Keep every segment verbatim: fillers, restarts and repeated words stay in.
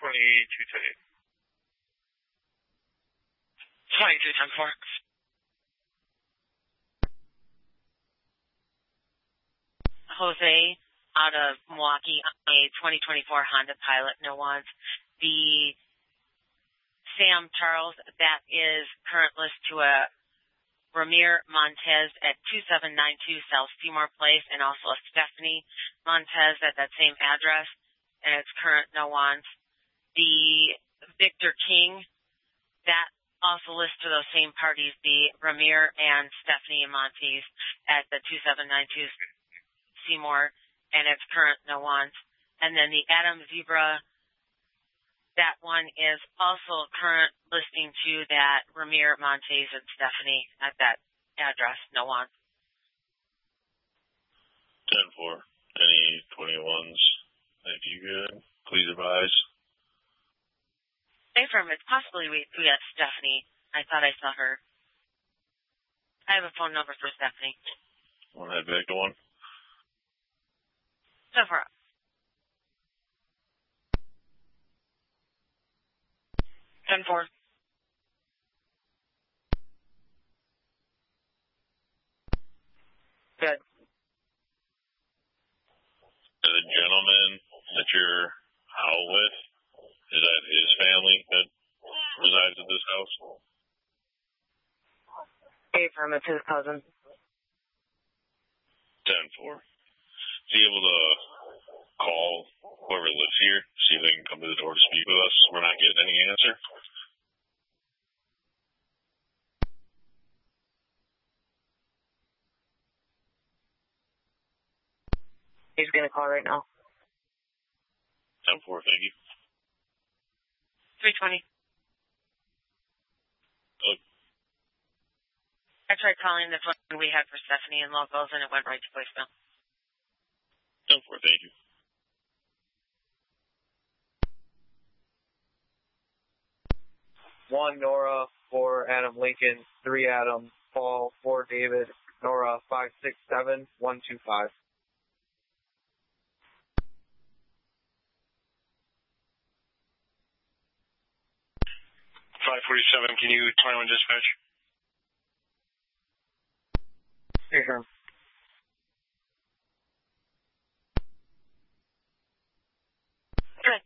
twenty-two ten eight. twenty-two ten four. Jose out of Milwaukee, a twenty twenty-four Honda Pilot, no wants. The Sam Charles, that is current list to a Ramir Montez at two seven nine two South Seymour Place, and also a Stephanie Montez at that same address, and it's current no wants. The Victor King, that also lists to those same parties, the Ramir and Stephanie Montes at the two seven nine two Seymour, and it's current no wants. And then the Adam Zebra, that one is also current listing to that Ramir Montes and Stephanie at that address, no wants. ten four. Any twenty-ones? If you could, please advise. Hey, from it's possibly we, we got Stephanie. I thought I saw her. I have a phone number for Stephanie. Want to head back to one? So far. ten four. Good. The gentleman that you're out with, is that his family that resides at this house? Hey, from it's his cousin. ten four. Is he able to call whoever lives here, see if they can come to the door to speak with us? We're not getting any answer. He's going to call right now. ten four, thank you. three twenty. Hello. I tried calling the phone we had for Stephanie and locals, and it went right to voicemail. ten four, thank you. One Nora, four Adam Lincoln, three Adam Paul, four David, Nora, five six seven one two five. five forty-seven, can you twenty-one dispatch? Hey, sure. Good.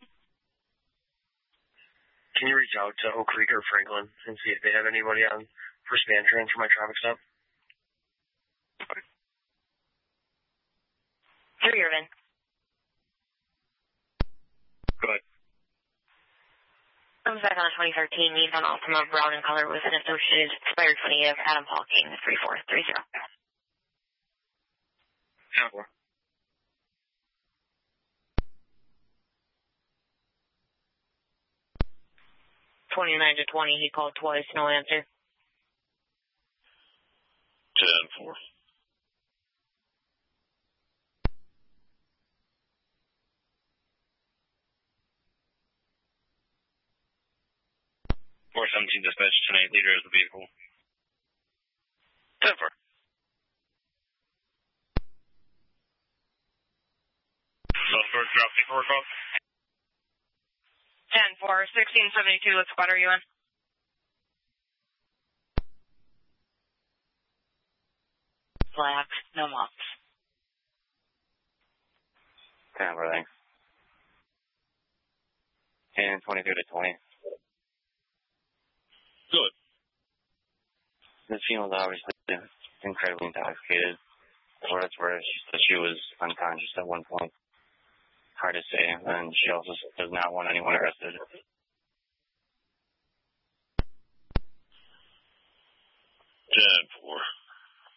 Can you reach out to Oak Creek or Franklin and see if they have anybody on first Mandarin for my traffic stop? Here, Irvin. Good. Comes back on a twenty thirteen Nissan Altima brown in color with an associated expired twenty of Adam Paul King, three four three zero. ten four. twenty-nine to twenty, he called twice, no answer. ten four. four seventeen dispatch, tonight leader of the vehicle. ten four. Southport, drop paperwork off. ten four, sixteen seventy-two, what squad are you in? Black, no mops. ten four, thanks. And twenty-three to twenty. Good. The female was obviously incredibly intoxicated. For what it's worth, she said she was unconscious at one point. Hard to say, and she also does not want anyone arrested. ten four.